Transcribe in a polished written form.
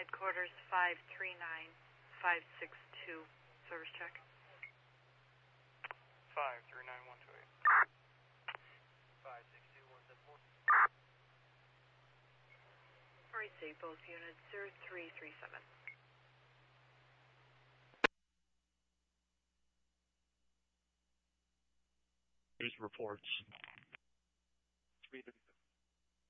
Headquarters 539562. Service check. 539128. 562174. Receive both units 0337. News reports. 335.